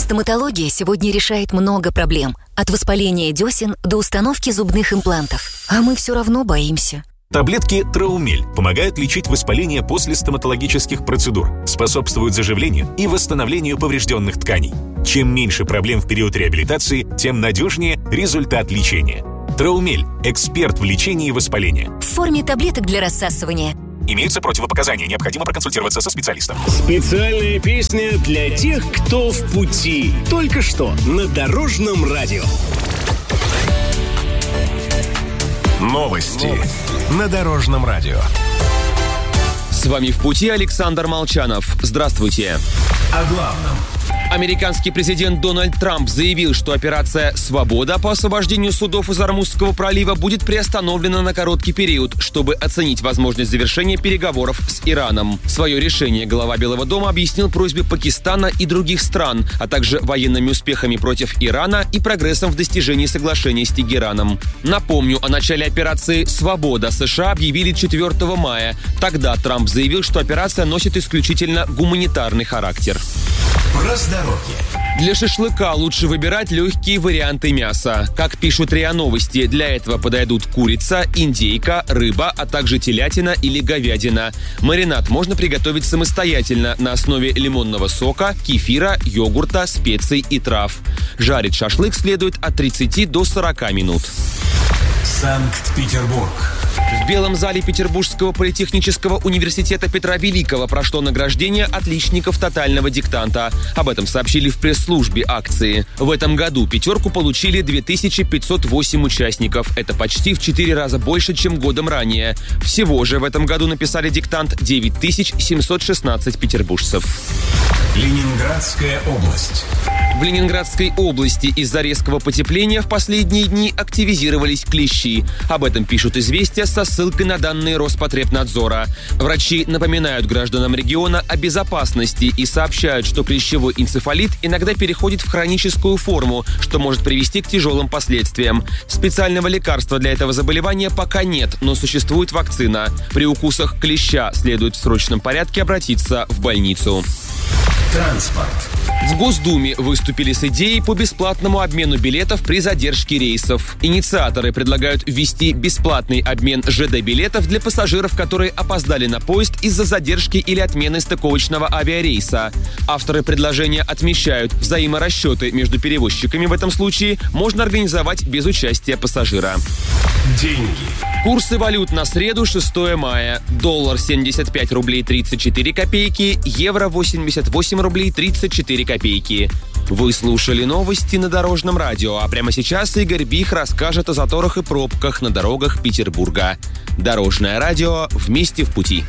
Стоматология сегодня решает много проблем. От воспаления десен до установки зубных имплантов. А мы все равно боимся. Таблетки Траумель помогают лечить воспаление после стоматологических процедур, способствуют заживлению и восстановлению поврежденных тканей. Чем меньше проблем в период реабилитации, тем надежнее результат лечения. Траумель – эксперт в лечении воспаления. В форме таблеток для рассасывания. Имеются противопоказания, необходимо проконсультироваться со специалистом. Специальная песня для тех, кто в пути. Только что на Дорожном радио. Новости на Дорожном радио. С вами в пути Александр Молчанов. Здравствуйте. О главном. Американский президент Дональд Трамп заявил, что операция «Свобода» по освобождению судов из Ормузского пролива будет приостановлена на короткий период, чтобы оценить возможность завершения переговоров с Ираном. Свое решение глава Белого дома объяснил просьбе Пакистана и других стран, а также военными успехами против Ирана и прогрессом в достижении соглашения с Тегераном. Напомню, о начале операции «Свобода» США объявили 4 мая. Тогда Трамп заявил, что операция носит исключительно гуманитарный характер. Про здоровье. Для шашлыка лучше выбирать легкие варианты мяса. Как пишут РИА Новости, для этого подойдут курица, индейка, рыба, а также телятина или говядина. Маринад можно приготовить самостоятельно на основе лимонного сока, кефира, йогурта, специй и трав. Жарить шашлык следует от 30 до 40 минут. Санкт-Петербург. В Белом зале Петербургского политехнического университета Петра Великого прошло награждение отличников тотального диктанта. Об этом сообщили в пресс-службе акции. В этом году пятерку получили 2508 участников. Это почти в 4 раза больше, чем годом ранее. Всего же в этом году написали диктант 9716 петербуржцев. Ленинградская область. В Ленинградской области из-за резкого потепления в последние дни активизировались клещи. Об этом пишут «Известия» со ссылкой на данные Роспотребнадзора. Врачи напоминают гражданам региона о безопасности и сообщают, что клещевой энцефалит иногда переходит в хроническую форму, что может привести к тяжелым последствиям. Специального лекарства для этого заболевания пока нет, но существует вакцина. При укусах клеща следует в срочном порядке обратиться в больницу. Транспорт. В Госдуме выступили с идеей по бесплатному обмену билетов при задержке рейсов. Инициаторы предлагают ввести бесплатный обмен ЖД-билетов для пассажиров, которые опоздали на поезд из-за задержки или отмены стыковочного авиарейса. Авторы предложения отмечают, взаиморасчеты между перевозчиками в этом случае можно организовать без участия пассажира. Деньги. Курсы валют на среду, 6 мая. Доллар 75 рублей 34 копейки, евро 88 рублей 34 копейки. Вы слушали новости на Дорожном радио, а прямо сейчас Игорь Бих расскажет о заторах и пробках на дорогах Петербурга. Дорожное радио «Вместе в пути».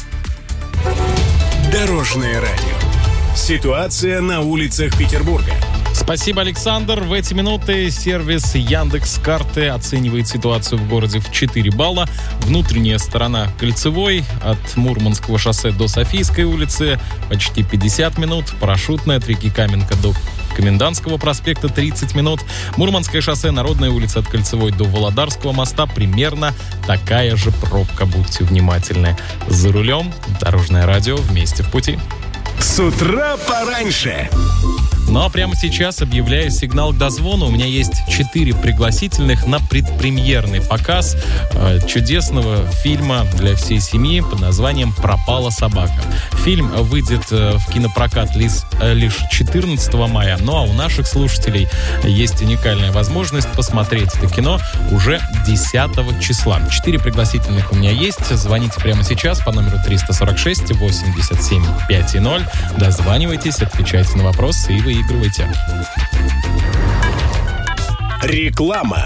Дорожное радио. Ситуация на улицах Петербурга. Спасибо, Александр. В эти минуты сервис Яндекс.Карты оценивает ситуацию в городе в 4 балла. Внутренняя сторона Кольцевой от Мурманского шоссе до Софийской улицы почти 50 минут. Парашютная от реки Каменка до Комендантского проспекта 30 минут. Мурманское шоссе, Народная улица от Кольцевой до Володарского моста примерно такая же пробка. Будьте внимательны. За рулем Дорожное радио «Вместе в пути». С утра пораньше. Ну а прямо сейчас объявляю сигнал к дозвону. У меня есть 4 пригласительных на предпремьерный показ чудесного фильма для всей семьи под названием «Пропала собака». Фильм выйдет в кинопрокат лишь 14 мая. Ну а у наших слушателей есть уникальная возможность посмотреть это кино уже 10 числа. 4 пригласительных у меня есть. Звоните прямо сейчас по номеру 346 87 5:0. Дозванивайтесь, отвечайте на вопросы и выигрывайте. Реклама.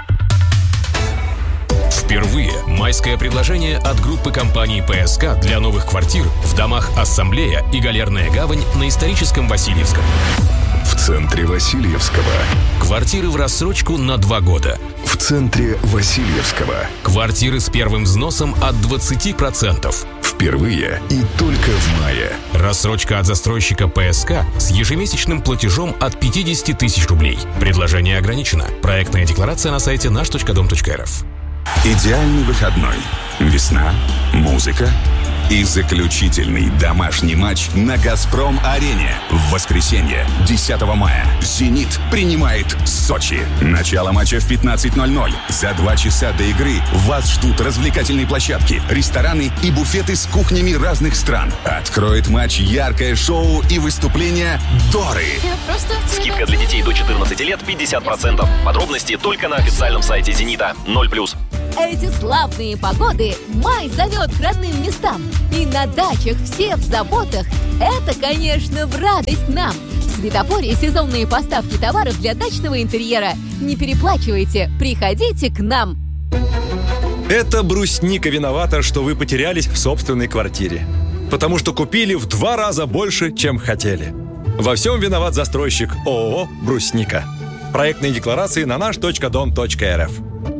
Впервые майское предложение от группы компаний ПСК для новых квартир в домах «Ассамблея» и «Галерная гавань» на историческом Васильевском. В центре Васильевского. Квартиры в рассрочку на 2 года. В центре Васильевского. Квартиры с первым взносом от 20%. Впервые и только в мае. Рассрочка от застройщика ПСК с ежемесячным платежом от 50 тысяч рублей. Предложение ограничено. Проектная декларация на сайте наш.дом.рф. Идеальный выходной. Весна, музыка, И заключительный домашний матч на «Газпром-арене». В воскресенье, 10 мая, «Зенит» принимает Сочи. Начало матча в 15:00. За 2 часа до игры вас ждут развлекательные площадки, рестораны и буфеты с кухнями разных стран. Откроет матч яркое шоу и выступление Доры. Скидка для детей до 14 лет 50%. Подробности только на официальном сайте «Зенита». 0+. Эти славные погоды май зовет к родным местам. И на дачах все в заботах. Это, конечно, в радость нам. В Светофоре сезонные поставки товаров для дачного интерьера. Не переплачивайте, приходите к нам. Это брусника виновата, что вы потерялись в собственной квартире. Потому что купили в 2 раза больше, чем хотели. Во всем виноват застройщик ООО «Брусника». Проектные декларации на наш.дом.рф.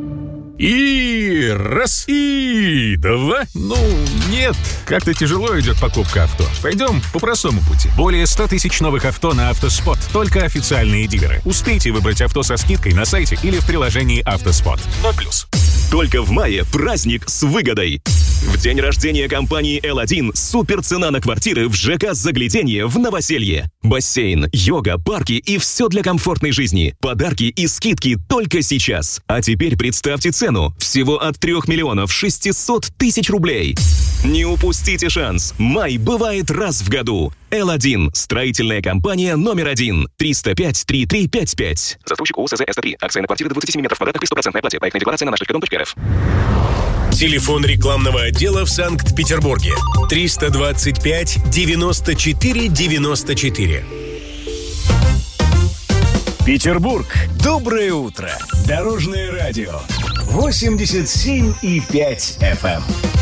И раз, и два. Нет, как-то тяжело идет покупка авто. Пойдем по простому пути. Более 100 тысяч новых авто на «Автоспот». Только официальные дилеры. Успейте выбрать авто со скидкой на сайте или в приложении «Автоспот». 0+. Только в мае праздник с выгодой. В день рождения компании L1 супер цена на квартиры в ЖК «Загляденье» в Новоселье. Бассейн, йога, парки и все для комфортной жизни. Подарки и скидки только сейчас. А теперь представьте цену. Всего от 3 600 000 рублей. Не упустите шанс. Май бывает раз в году. L1. Строительная компания номер 1. 305-3355. Застройщик ООО СЗ СТ3. Акции на квартиры до 27 метров квадратных при 100% оплате. Проектная декларация на наш.дом.рф. Телефон рекламного отдела в Санкт-Петербурге. 325-94-94. Петербург. Доброе утро. Дорожное радио. 87,5 FM.